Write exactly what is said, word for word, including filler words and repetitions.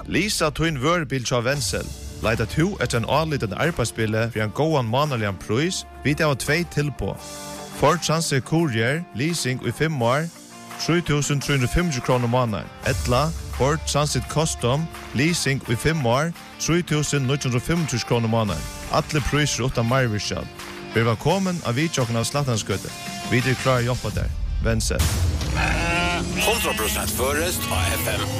Lisa Twin Wörbil tja Wenzel. Leida to etter en anliten arbeidsbille for en gåan manalian pris, vid av tvei tilpå. Ford Transit Courier, leasing i fem år, tre tusen tre hundre femti kroner måneden. Etla, Ford Transit Custom, leasing i fem år, tre tusen ni hundre femti kroner måneden. Alle priser utan marvirskjall. Vi var kommet av vidtjokken av Slattanskøtte. Vi er klar å jobbe der. Wenzel. hundra prosent förrest på F M.